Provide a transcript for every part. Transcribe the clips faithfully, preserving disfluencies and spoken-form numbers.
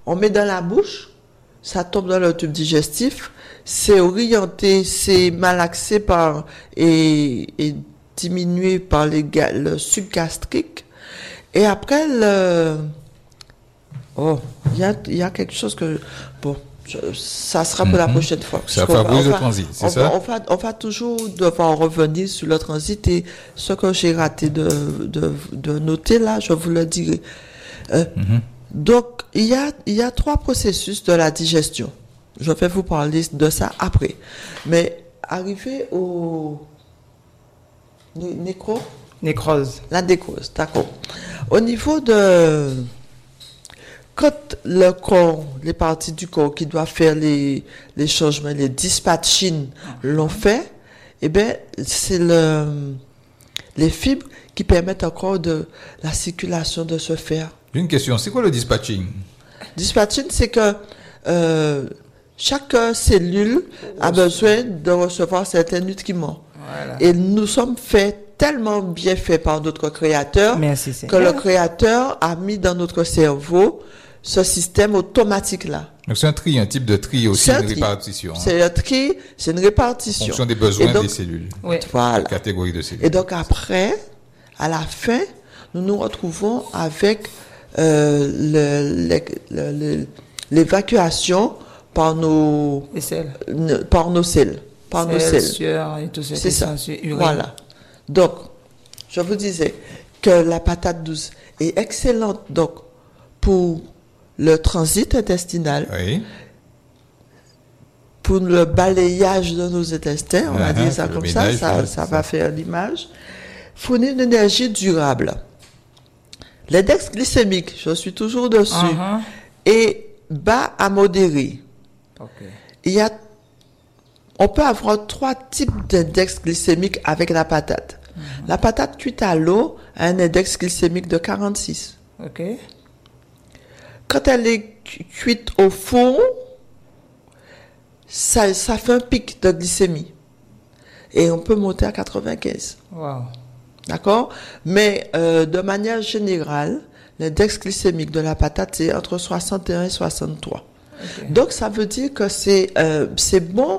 On met dans la bouche, ça tombe dans le tube digestif, c'est orienté, c'est malaxé par et, et diminué par les, le suc gastrique. Et après, le... oh, il y a, y a quelque chose que... Bon, je, ça sera pour mm-hmm. la prochaine fois. Ça favorise le transit, c'est on ça? va, on, va, on va toujours devoir revenir sur le transit et ce que j'ai raté de, de, de noter là, je vous le dirai. Euh, mm-hmm. Donc, il y a, il y a trois processus de la digestion. Je vais vous parler de ça après. Mais arrivé au né- nécro Nécrose. La nécrose, d'accord. Au niveau de... Quand le corps, les parties du corps qui doivent faire les, les changements, les dispatching l'ont fait, eh bien, c'est le, les fibres qui permettent encore de la circulation de se faire. J'ai une question, c'est quoi le dispatching? Dispatching, c'est que euh, chaque cellule a besoin de recevoir certains nutriments. Voilà. Et nous sommes faits tellement bien faits par notre créateur Merci, que le créateur a mis dans notre cerveau ce système automatique-là. Donc c'est un tri, un type de tri aussi, une tri. répartition. C'est hein. un tri, c'est une répartition. En fonction des besoins donc, des cellules. Oui. Voilà. Catégorie de cellules. Et donc après, à la fin, nous nous retrouvons avec euh, le, le, le, le, l'évacuation par nos, les selles. Ne, par nos selles. Par selles, nos selles. Sueur et tout ça. C'est ça. Voilà. Donc, je vous disais que la patate douce est excellente donc pour le transit intestinal, oui. pour le balayage de nos intestins, on va uh-huh, dire ça comme ménage, ça, ça, ça va faire l'image, fournir une énergie durable. L'index glycémique, je suis toujours dessus, uh-huh. est bas à modéré. Okay. Il y a, on peut avoir trois types d'index glycémique avec la patate. Uh-huh. La patate cuite à l'eau a un index glycémique de quarante-six. Ok. Quand elle est cuite au four, ça, ça fait un pic de glycémie. Et on peut monter à quatre-vingt-quinze. Wow. D'accord? Mais euh, de manière générale, l'index glycémique de la patate, c'est entre soixante et un et soixante-trois. Okay. Donc, ça veut dire que c'est, euh, c'est bon.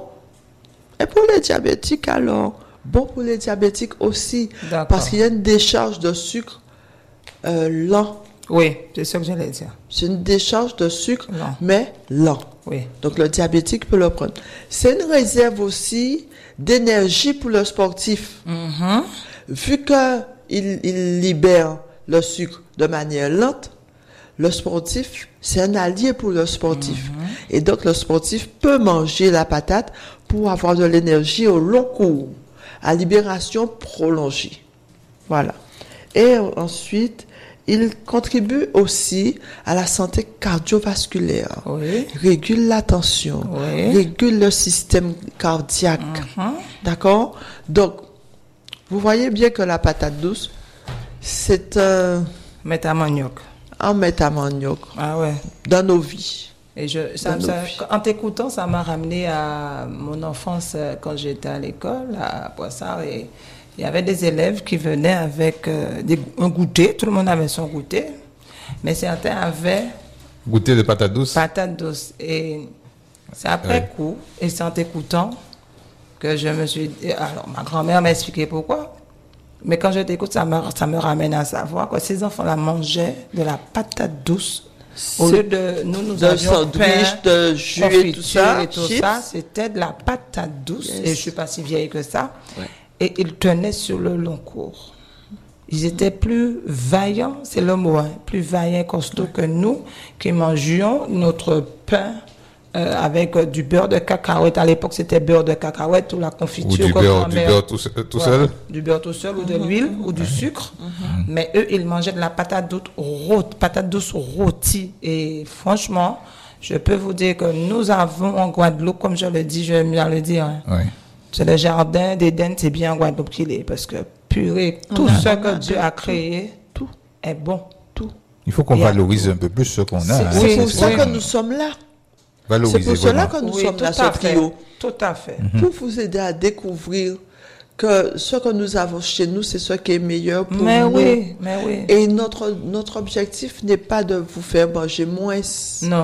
Et pour les diabétiques, alors, bon pour les diabétiques aussi. D'accord. Parce qu'il y a une décharge de sucre euh, lent. Oui, c'est ça que j'allais dire. C'est une décharge de sucre, lent. mais lent. Oui. Donc, le diabétique peut le prendre. C'est une réserve aussi d'énergie pour le sportif. Mm-hmm. Vu qu'il il libère le sucre de manière lente, le sportif, c'est un allié pour le sportif. Mm-hmm. Et donc, le sportif peut manger la patate pour avoir de l'énergie au long cours, à libération prolongée. Voilà. Et ensuite, il contribue aussi à la santé cardiovasculaire, oui. régule la tension, oui. régule le système cardiaque. Mm-hmm. D'accord? Donc, vous voyez bien que la patate douce, c'est un... métamanioc. Un métamanioc. Ah ouais. Dans nos vies. Et je, ça, ça, en t'écoutant, ça m'a ramené à mon enfance quand j'étais à l'école, à Poissard, et il y avait des élèves qui venaient avec euh, des, un goûter, tout le monde avait son goûter, mais certains avaient... Goûter de patate douce. Patate douce. Et c'est après ouais. coup, et c'est en t'écoutant, que je me suis dit... Alors, ma grand-mère m'a expliqué pourquoi, mais quand je t'écoute, ça me, ça me ramène à savoir que ces enfants-là mangeaient de la patate douce. Au lieu de nous, nous de sandwich, de jus et tout ça, et tout ça, c'était de la patate douce. Yes. Et je ne suis pas si vieille que ça. Ouais. Et ils tenaient sur le long cours. Ils étaient plus vaillants, c'est le mot, hein, plus vaillants, costauds ouais. que nous, qui mangions notre pain euh, avec euh, du beurre de cacahuète. À l'époque, c'était beurre de cacahuète ou la confiture. Ou du beurre, du beurre tout, tout seul. Ouais, du beurre tout seul, mm-hmm. ou de l'huile, mm-hmm. ou du sucre. Mm-hmm. Mais eux, ils mangeaient de la patate douce, rôti, patate douce rôtie. Et franchement, je peux vous dire que nous avons en Guadeloupe, comme je le dis, je vais bien le dire, hein, oui. c'est le jardin d'Éden, c'est bien en Guadeloupe qu'il est. Parce que, purée, tout ce que Dieu a créé, tout est bon. Tout. Il faut qu'on valorise un peu plus ce qu'on a. C'est, hein. c'est oui, pour c'est ça oui. que nous sommes là. Valoriser c'est pour cela que nous oui, sommes là, ce trio. Tout à fait. Mm-hmm. Pour vous aider à découvrir que ce que nous avons chez nous, c'est ce qui est meilleur pour mais nous. Oui, mais oui. Et notre, notre objectif n'est pas de vous faire manger moins. Non.